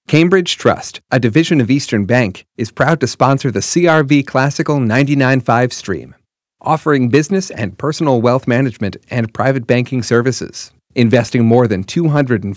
Cambridge Trust, a division of Eastern Bank, is proud to sponsor the CRV Classical 99.5 stream, offering business and personal wealth management and private banking services. Investing more than $250